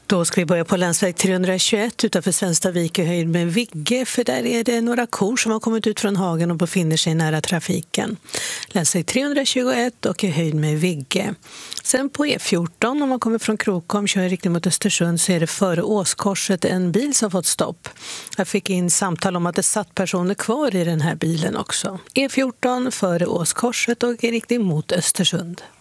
Då ska vi börja på länsväg 321 utanför Svenstavik i höjd med Vigge, för där är det några kor som har kommit ut från hagen och befinner sig nära trafiken. Länsväg 321 och i höjd med Vigge. Sen på E14 om man kommer från Krokom kör i riktning mot Östersund så är det före Åskorset en bil som fått stopp. Jag fick in samtal om att det satt personer kvar i den här bilen också. E14 före Åskorset och i riktning mot Östersund.